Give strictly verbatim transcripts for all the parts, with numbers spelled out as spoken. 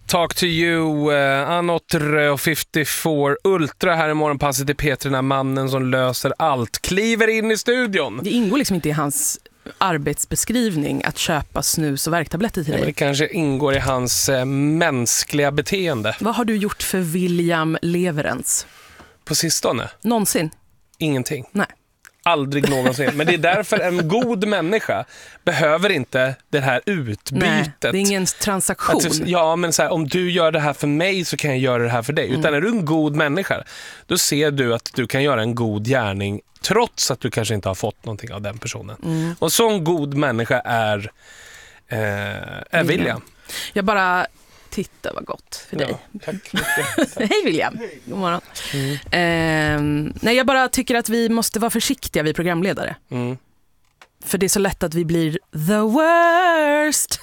Talk to you, uh, Anotre och femtiofyra Ultra här i morgonpasset i P tre, när mannen som löser allt kliver in i studion. Det ingår liksom inte i hans arbetsbeskrivning att köpa snus och värktabletter till ja, dig. det kanske ingår i hans uh, mänskliga beteende. Vad har du gjort för William Leverens? På sistone? Någonsin? Ingenting. Nej. Aldrig någonsin. Men det är därför en god människa behöver inte det här utbytet. Nej, det är ingen transaktion. Att, ja, men så här, om du gör det här för mig så kan jag göra det här för dig. Mm. Utan är du en god människa, då ser du att du kan göra en god gärning trots att du kanske inte har fått någonting av den personen. Mm. Och så en god människa är, eh, är William. Jag bara... Titta vad gott för dig. Ja, tack mycket. Hej William. God morgon. Mm. Eh, nej, jag bara tycker att vi måste vara försiktiga, vi programledare. Mm. För det är så lätt att vi blir the worst.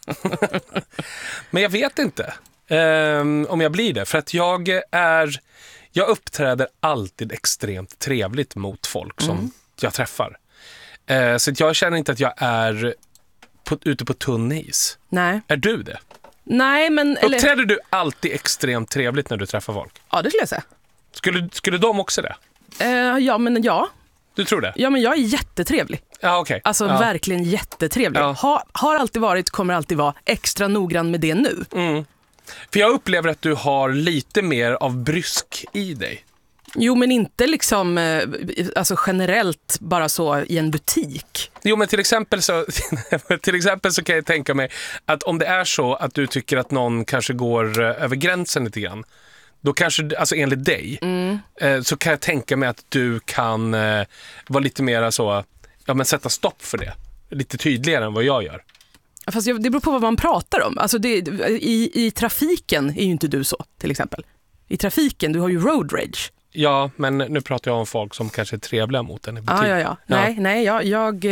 Men jag vet inte eh, om jag blir det. För att jag är... Jag uppträder alltid extremt trevligt mot folk som mm. jag träffar. Eh, så jag känner inte att jag är på, ute på tunn is. Nej. Är du det? Nej, men... Eller... Uppträder du alltid extremt trevligt när du träffar folk? Ja, det skulle jag säga. Skulle, skulle de också det? Uh, ja, men ja. Du tror det? Ja, men jag är jättetrevlig. Ja, okej. Okay. Alltså ja. verkligen jättetrevlig. Ja. Ha, har alltid varit, kommer alltid vara extra noggrann med det nu. Mm. För jag upplever att du har lite mer av brysk i dig. Jo, men inte liksom alltså generellt bara så i en butik. Jo, men till exempel så till exempel så kan jag tänka mig att om det är så att du tycker att någon kanske går över gränsen lite grann, då kanske, alltså enligt dig, mm. så kan jag tänka mig att du kan vara lite mer så, ja, men sätta stopp för det. Lite tydligare än vad jag gör. Fast det beror på vad man pratar om. Alltså det, i, i trafiken är ju inte du så, till exempel. I trafiken, du har ju road rage. Ja, men nu pratar jag om folk som kanske är trevliga mot en i butik. Ah, ja, ja. Nej, ja. nej jag, jag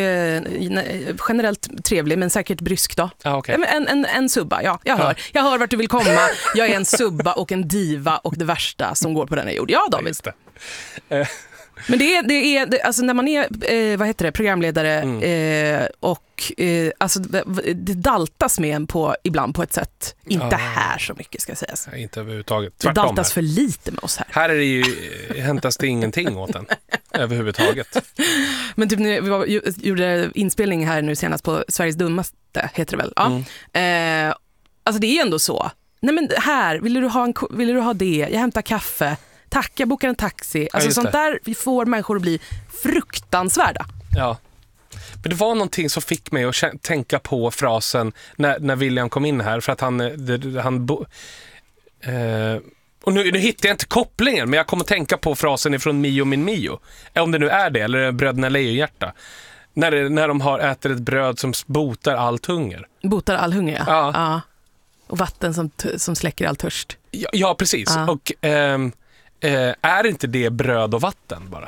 nej, generellt trevlig, men säkert brysk då. Ah, okay. en, en, en subba, ja. Jag hör. Ja. Jag hör vart du vill komma. Jag är en subba och en diva och det värsta som går på denna jord. Ja, David. Ja, det. Uh. Men det är, det är det, alltså när man är eh, vad heter det, programledare mm. eh, och eh, alltså det, det daltas med en på ibland på ett sätt, inte ah. här så mycket ska säsägas. Nej, inte överhuvudtaget. Tvärtom, det daltas här. För lite med oss här. Här är det ju, hämtas det ingenting åt en överhuvudtaget. Men typ nu, vi var, gjorde inspelning här nu senast på Sveriges dummaste, heter det väl? Ja. Mm. Eh, alltså det är ändå så. Nej men här, vill du ha, en, vill du ha det? Jag hämtar kaffe. Tack, jag bokar en taxi. Alltså ja, sånt där får människor att bli fruktansvärda. Ja. Men det var någonting som fick mig att k- tänka på frasen när, när William kom in här. För att han... Det, han bo, eh, och nu, nu hittar jag inte kopplingen, men jag kommer att tänka på frasen ifrån Mio min Mio. Om det nu är det, eller Bröderna Lejonhjärta. När, när de har ätit ett bröd som botar allt hunger. Botar all hunger, ja. Ja. ja. Och vatten som, t- som släcker all törst. Ja, ja precis. Ja. Och... Ehm, Eh, är inte det bröd och vatten bara?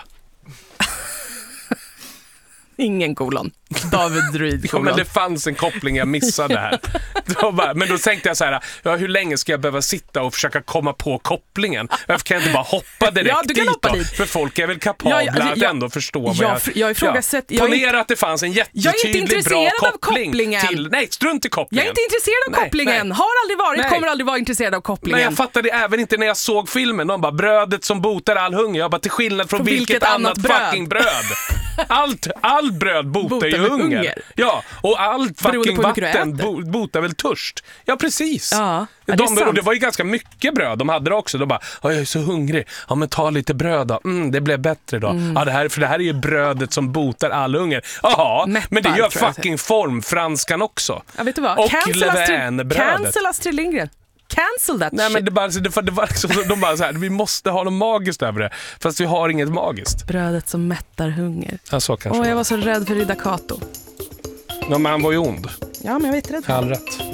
Ingen kolon. David Druid kolon. Ja, men det fanns en koppling, jag missade här. Bara, men då tänkte jag så här, ja, hur länge ska jag behöva sitta och försöka komma på kopplingen? Varför kan jag inte bara hoppa direkt ja, du kan dit, hoppa dit? För folk är väl kapabla ja, ja, att ja, ändå förstå vad jag... jag... Jag ifrågasätter... Ja. Ponera att det fanns en jättetydlig bra koppling till... Nej, strunt i kopplingen. Jag är inte intresserad av nej, kopplingen. Nej. Har aldrig varit, nej. Kommer aldrig vara intresserad av kopplingen. Nej, jag fattade även inte när jag såg filmen. De bara, brödet som botar all hunger. Jag bara, till skillnad från, från vilket, vilket annat, annat bröd. Fucking bröd. Allt, all bröd botar, botar ju hunger. hunger. Ja, och allt fucking vatten bo, botar väl törst. Ja, precis. Ja, ja, de, det och det var ju ganska mycket bröd. De hade det också. De bara, jag är så hungrig. Ja, men ta lite bröd då. Mm, det blev bättre då. Mm. Ja, det här, för det här är ju brödet som botar all hunger. Jaha, men det gör fucking formfranskan också. Ja, vet du vad? Och Levain-brödet. Cancel Astrid Lindgren. Cancel that Nej, shit. men det bara, det, det var liksom, de bara så här, vi måste ha något magiskt över det. Fast vi har inget magiskt. Brödet som mättar hunger. Ja, så kanske. Åh, jag var så rädd för Ida Kato. Ja, men han var ju ond. Ja, men jag vet det. All rätt.